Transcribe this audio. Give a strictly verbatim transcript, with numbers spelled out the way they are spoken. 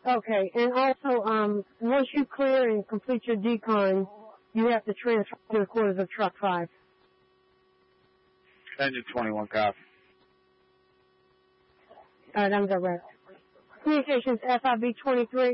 Okay, and also, um, once you clear and complete your decon, you have to transfer to the quarters of truck five. Engine twenty-one, copy. All right, I'm direct. Communications F I B twenty-three.